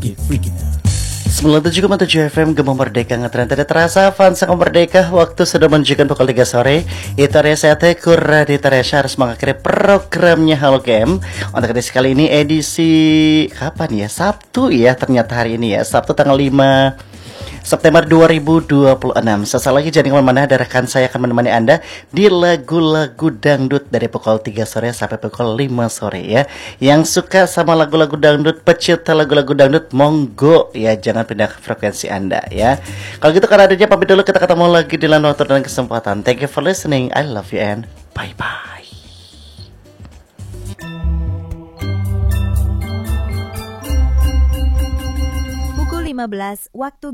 97,7 FM Gema Merdeka ngetren tidak terasa Fansa Merdeka. Waktu sudah menunjukkan pukul 3 sore. Itu area saya Tekur Radita Resya harus mengakhiri programnya Halo Game. Untuk edisi kali ini edisi kapan ya? Sabtu ya, ternyata hari ini ya, Sabtu tanggal 5 September 2026. Sesaat lagi jangan kemana-mana, ada rekan saya akan menemani Anda di lagu-lagu dangdut dari pukul 3 sore sampai pukul 5 sore ya. Yang suka sama lagu-lagu dangdut, pecinta lagu-lagu dangdut, monggo ya, jangan pindah ke frekuensi Anda ya. Kalau gitu karena adanya pamit dulu, kita ketemu lagi di lain waktu dan kesempatan. Thank you for listening, I love you and bye-bye. Pukul 15 waktu